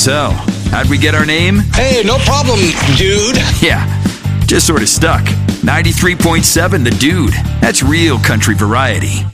So, how'd we get our name? Hey, no problem, dude. Yeah, just sort of stuck. 93.7 The Dude. That's real country variety.